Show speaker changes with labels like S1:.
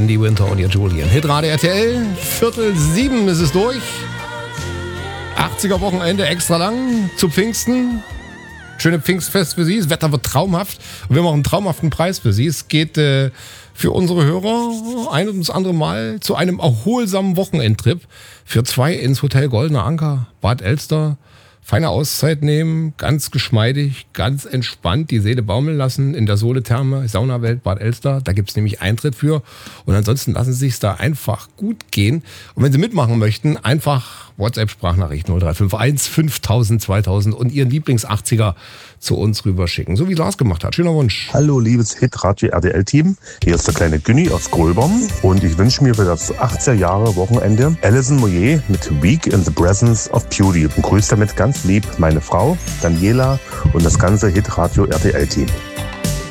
S1: Andy Winter und ihr Julian. Hitradio RTL, 6:45 ist es durch. 80er Wochenende extra lang zu Pfingsten. Schöne Pfingstfest für Sie. Das Wetter wird traumhaft. Und wir haben auch einen traumhaften Preis für Sie. Es geht für unsere Hörer ein und das andere Mal zu einem erholsamen Wochenendtrip für 2 ins Hotel Goldener Anker, Bad Elster. Feine Auszeit nehmen, ganz geschmeidig, ganz entspannt die Seele baumeln lassen in der Sohle-Therme, Saunawelt Bad Elster. Da gibt's nämlich Eintritt für. Und ansonsten lassen Sie es da einfach gut gehen. Und wenn Sie mitmachen möchten, einfach WhatsApp-Sprachnachricht 0351 5000 2000 und Ihren Lieblings-80er zu uns rüberschicken. So wie Lars gemacht hat. Schöner Wunsch.
S2: Hallo, liebes Hitradio RTL-Team. Hier ist der kleine Günni aus Gröbern. Und ich wünsche mir für das 80er-Jahre-Wochenende Alison Moyet mit Week in the Presence of Beauty. Und grüße damit ganz lieb meine Frau, Daniela und das ganze Hitradio RTL-Team.